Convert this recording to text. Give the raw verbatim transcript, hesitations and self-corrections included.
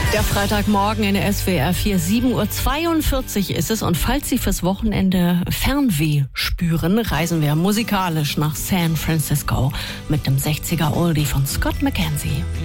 Der Freitagmorgen in der S W R vier, sieben Uhr zweiundvierzig ist es. Und falls Sie fürs Wochenende Fernweh spüren, reisen wir musikalisch nach San Francisco mit dem sechziger Oldie von Scott McKenzie.